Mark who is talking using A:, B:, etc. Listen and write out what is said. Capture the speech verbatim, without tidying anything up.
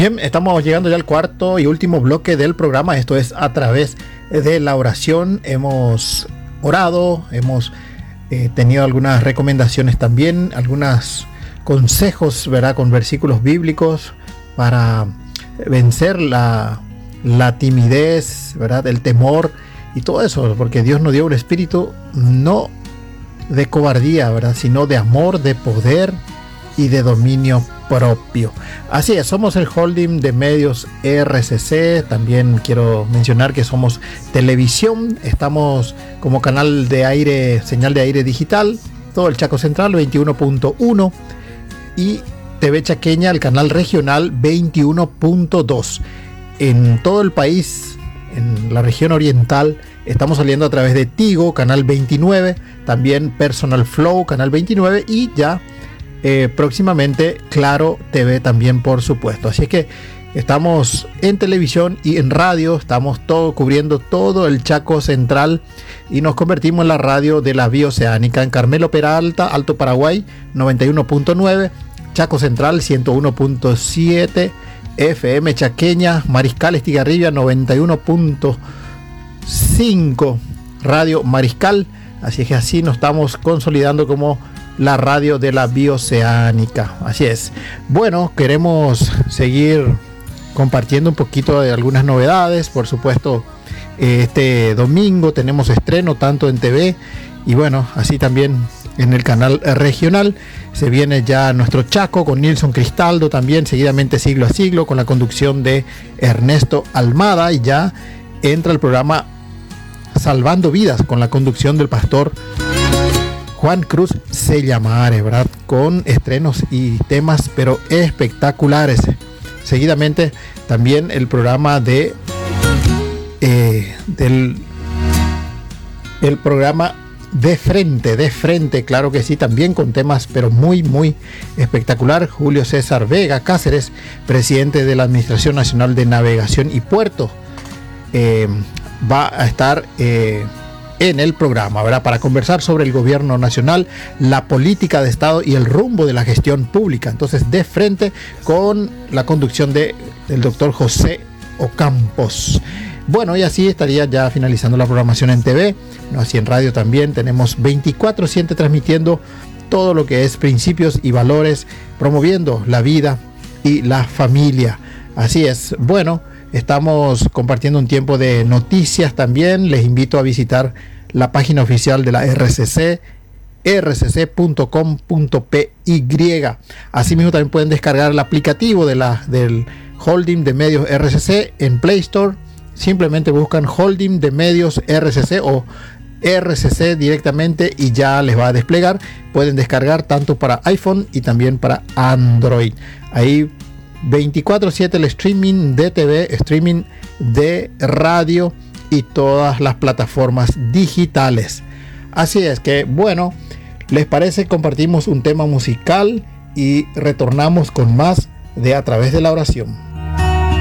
A: Bien, estamos llegando ya al cuarto y último bloque del programa. Esto es A Través de la Oración. Hemos orado, hemos eh, tenido algunas recomendaciones también, algunos consejos, ¿verdad? Con versículos bíblicos para vencer la, la timidez, ¿verdad? El temor y todo eso, porque Dios nos dio un espíritu no de cobardía, ¿verdad? Sino de amor, de poder y de dominio propio. Así es, somos el holding de medios R C C. También quiero mencionar que somos televisión. Estamos como canal de aire, señal de aire digital, todo el Chaco Central veintiuno punto uno y T V Chaqueña, el canal regional veintiuno punto dos. En todo el país, en la región oriental, estamos saliendo a través de Tigo, canal veintinueve, también Personal Flow, canal veintinueve, y ya eh, próximamente Claro T V también, por supuesto. Así es que estamos en televisión y en radio, estamos todo cubriendo todo el Chaco Central y nos convertimos en la radio de la Bioceánica en Carmelo Peralta, Alto Paraguay noventa y uno punto nueve, Chaco Central ciento uno punto siete, F M Chaqueña, Mariscal Estigarribia noventa y uno punto cinco, Radio Mariscal. Así es que así nos estamos consolidando como la radio de la Bioceánica. Así es. Bueno, queremos seguir compartiendo un poquito de algunas novedades. Por supuesto, este domingo tenemos estreno tanto en T V y bueno, así también en el canal regional. Se viene ya nuestro Chaco con Nilson Cristaldo, también seguidamente Siglo a Siglo con la conducción de Ernesto Almada, y ya entra el programa Salvando Vidas con la conducción del pastor Juan Cruz Sellamare, ¿verdad? Con estrenos y temas pero espectaculares. Seguidamente también el programa de eh, del el programa De Frente, de Frente, claro que sí, también con temas pero muy muy espectacular. Julio César Vega Cáceres, presidente de la Administración Nacional de Navegación y Puertos, eh, va a estar eh, en el programa, ¿verdad? Para conversar sobre el gobierno nacional, la política de Estado y el rumbo de la gestión pública. Entonces, De Frente, con la conducción de el doctor José Ocampos. Bueno, y así estaría ya finalizando la programación en T V, ¿no? Así en radio también tenemos veinticuatro siete transmitiendo todo lo que es principios y valores, promoviendo la vida y la familia. Así es. Bueno, estamos compartiendo un tiempo de noticias también. Les invito a visitar la página oficial de la R C C, r c c punto com punto p y. Asimismo también pueden descargar el aplicativo de la, del holding de medios R C C en Play Store. Simplemente buscan holding de medios R C C o R C C directamente y ya les va a desplegar. Pueden descargar tanto para iPhone y también para Android. Ahí veinticuatro siete el streaming de T V, streaming de radio y todas las plataformas digitales. Así es que, bueno, ¿les parece? Compartimos un tema musical y retornamos con más de A Través de la Oración.